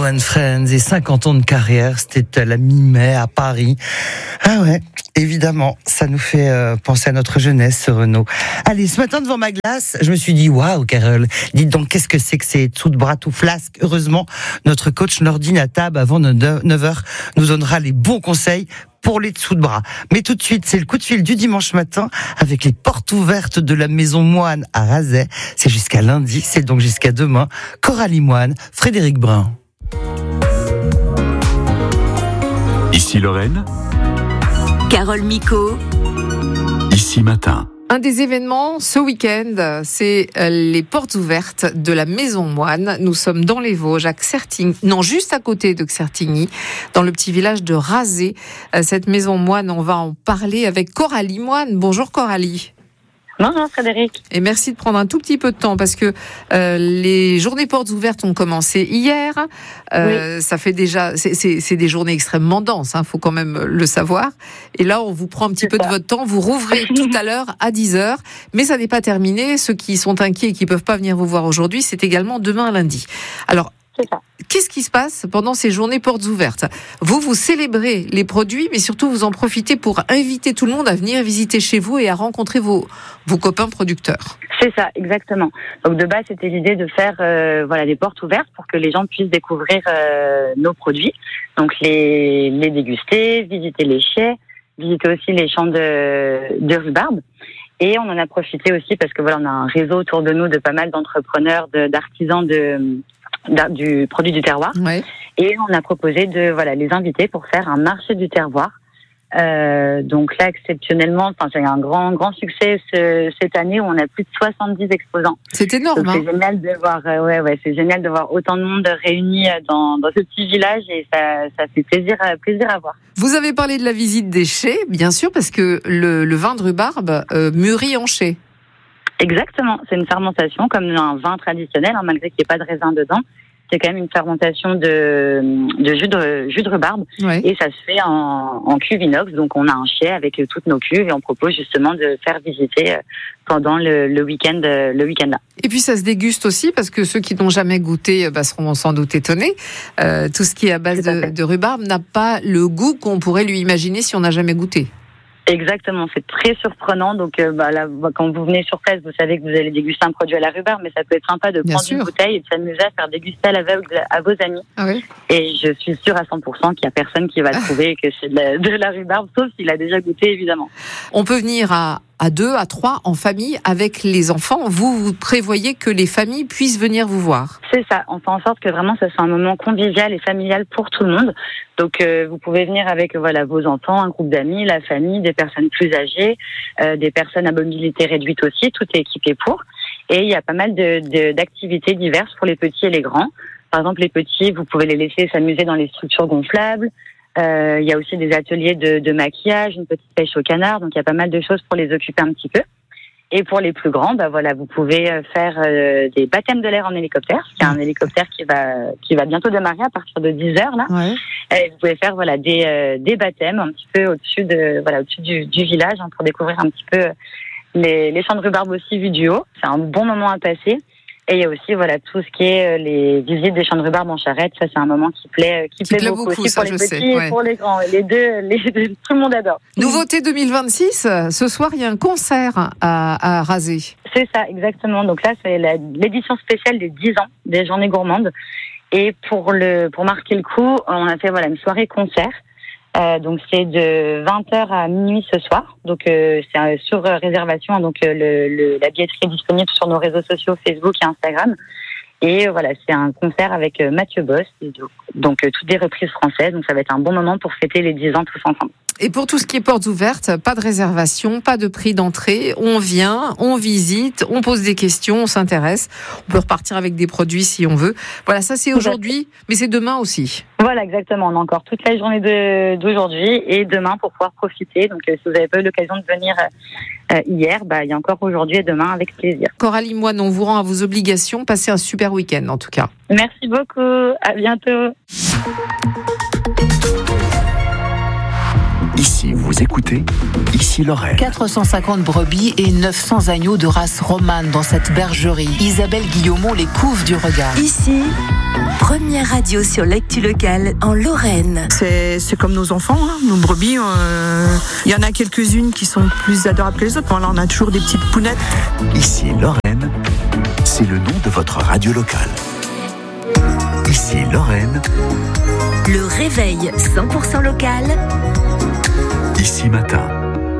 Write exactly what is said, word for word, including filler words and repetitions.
and Friends et cinquante ans de carrière, c'était à la mi-mai à Paris. Ah ouais, évidemment, ça nous fait euh, penser à notre jeunesse, ce Renault. Allez, ce matin devant ma glace, je me suis dit, waouh Carole, dites donc qu'est-ce que c'est que ces dessous de bras tout flasques. Heureusement, notre coach Nordine à table avant neuf heures nous donnera les bons conseils pour les dessous de bras. Mais tout de suite, c'est le coup de fil du dimanche matin avec les portes ouvertes de la Maison Moine à Razay. C'est jusqu'à lundi, c'est donc jusqu'à demain. Coralie Moine, Frédéric Brun. Ici Lorraine. Carole Micot. Ici Matin. Un des événements ce week-end, c'est les portes ouvertes de la Maison Moine. Nous sommes dans les Vosges, à Certigny, non, juste à côté de Certigny, dans le petit village de Razay. Cette Maison Moine, on va en parler avec Coralie Moine. Bonjour Coralie. Bonjour Frédéric. Et merci de prendre un tout petit peu de temps parce que euh, les journées portes ouvertes ont commencé hier. Euh, oui. Ça fait déjà, c'est, c'est, c'est des journées extrêmement denses, hein, faut quand même le savoir. Et là, on vous prend un petit c'est peu ça. de votre temps. Vous rouvrez tout à l'heure à dix heures, mais ça n'est pas terminé. Ceux qui sont inquiets et qui peuvent pas venir vous voir aujourd'hui, c'est également demain lundi. Alors. C'est ça. Qu'est-ce qui se passe pendant ces journées portes ouvertes ? Vous, vous célébrez les produits, mais surtout vous en profitez pour inviter tout le monde à venir visiter chez vous et à rencontrer vos, vos copains producteurs. C'est ça, exactement. Donc de base, c'était l'idée de faire euh, voilà, des portes ouvertes pour que les gens puissent découvrir euh, nos produits. Donc les, les déguster, visiter les chais, visiter aussi les champs de, de rhubarbe. Et on en a profité aussi parce que voilà, on a un réseau autour de nous de pas mal d'entrepreneurs, de, d'artisans de... du produit du terroir, ouais. Et on a proposé de voilà les inviter pour faire un marché du terroir. Euh, donc là exceptionnellement, enfin c'est un grand grand succès ce, cette année où on a plus de soixante-dix exposants. C'est énorme. Donc, hein. C'est génial de voir, euh, ouais ouais, c'est génial de voir autant de monde réuni dans dans ce petit village et ça ça fait plaisir plaisir à voir. Vous avez parlé de la visite des chais, bien sûr, parce que le le vin de rhubarbe euh, mûrit en chai. Exactement, c'est une fermentation comme un vin traditionnel, hein, malgré qu'il n'y ait pas de raisin dedans. C'est quand même une fermentation de, de jus de jus de rhubarbe, ouais. Et ça se fait en, en cuve inox. Donc on a un chai avec toutes nos cuves et on propose justement de faire visiter pendant le, le week-end le week-end là. Et puis ça se déguste aussi parce que ceux qui n'ont jamais goûté bah, seront sans doute étonnés. Euh, tout ce qui est à base de, de rhubarbe n'a pas le goût qu'on pourrait lui imaginer si on n'a jamais goûté. Exactement, c'est très surprenant. Donc, euh, bah, là, quand vous venez sur place, vous savez que vous allez déguster un produit à la rhubarbe, mais ça peut être sympa de Bien prendre sûr. une bouteille et de s'amuser à faire déguster à l'aveugle à vos amis. Ah oui. Et je suis sûre à cent pour cent qu'il n'y a personne qui va trouver que c'est de la, de la rhubarbe, sauf s'il a déjà goûté, évidemment. On peut venir à, à deux, à trois, en famille, avec les enfants. Vous, vous prévoyez que les familles puissent venir vous voir. C'est ça. On fait en sorte que vraiment, ça soit un moment convivial et familial pour tout le monde. Donc, euh, vous pouvez venir avec voilà vos enfants, un groupe d'amis, la famille, des personnes plus âgées, euh, des personnes à mobilité réduite aussi. Tout est équipé pour. Et il y a pas mal de, de, d'activités diverses pour les petits et les grands. Par exemple, les petits, vous pouvez les laisser s'amuser dans les structures gonflables. Euh, il y a aussi des ateliers de, de maquillage, une petite pêche au canard. Donc, il y a pas mal de choses pour les occuper un petit peu. Et pour les plus grands, bah voilà, vous pouvez faire euh, des baptêmes de l'air en hélicoptère. Il y a un hélicoptère qui va qui va bientôt démarrer à partir de dix heures là. Ouais. Et vous pouvez faire voilà des euh, des baptêmes un petit peu au-dessus de voilà au-dessus du, du village hein, pour découvrir un petit peu les les champs de rhubarbe aussi vus du haut. C'est un bon moment à passer. Et il y a aussi voilà tout ce qui est les visites des champs de rhubarbe en charrette. Ça c'est un moment qui plaît qui, qui plaît, plaît beaucoup, beaucoup aussi ça, pour les je petits sais, ouais. et pour les grands. Les deux, les deux, tout le monde adore. Nouveauté deux mille vingt-six, ce soir il y a un concert à, à Razay. C'est ça, exactement. Donc là, c'est la, l'édition spéciale des dix ans des Journées Gourmandes. Et pour le pour marquer le coup, on a fait voilà une soirée concert. Euh, donc c'est de vingt heures à minuit ce soir. Donc euh, c'est euh, sur réservation. Donc euh, le, le, la billetterie est disponible sur nos réseaux sociaux Facebook et Instagram. Et euh, voilà, c'est un concert avec euh, Mathieu Boss. Donc, donc euh, toutes des reprises françaises. Donc ça va être un bon moment pour fêter les dix ans tous ensemble. Et pour tout ce qui est portes ouvertes, pas de réservation, pas de prix d'entrée. On vient, on visite, on pose des questions, on s'intéresse. On peut repartir avec des produits si on veut. Voilà, ça c'est aujourd'hui, mais c'est demain aussi. Voilà, exactement. On a encore toute la journée de, d'aujourd'hui et demain pour pouvoir profiter. Donc, euh, si vous n'avez pas eu l'occasion de venir euh, hier, bah, il y a encore aujourd'hui et demain avec plaisir. Coralie Moine, on vous rend à vos obligations. Passez un super week-end en tout cas. Merci beaucoup. À bientôt. Ici, vous écoutez Ici Lorraine. quatre cent cinquante brebis et neuf cents agneaux de race romane dans cette bergerie. Isabelle Guillaumont les couve du regard. Ici, première radio sur l'actu locale en Lorraine. C'est, c'est comme nos enfants, hein, nos brebis. Il euh, y en a quelques-unes qui sont plus adorables que les autres. Bon, là, on a toujours des petites pounettes. Ici Lorraine, c'est le nom de votre radio locale. Ici Lorraine. Le réveil cent pour cent local. Ici Matin.